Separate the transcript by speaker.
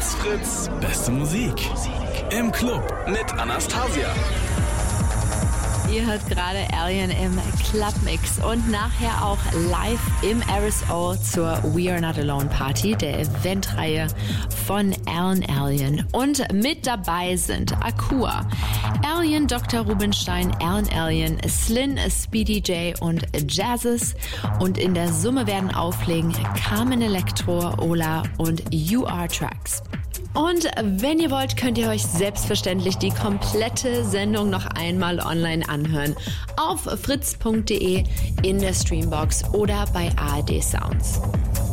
Speaker 1: Fritz. Beste Musik. Im Club mit Anastasia.
Speaker 2: Ihr hört gerade Alien im Clubmix und nachher auch live im RSO zur We Are Not Alone Party, der Eventreihe von Alien. Und mit dabei sind Akua, Alien, Dr. Rubenstein, Alien, Slyn, Speedy J und Jazzes. Und in der Summe werden auflegen Carmen Electro, Ola und UR Tracks. Und wenn ihr wollt, könnt ihr euch selbstverständlich die komplette Sendung noch einmal online anhören. Auf fritz.de, in der Streambox oder bei ARD Sounds.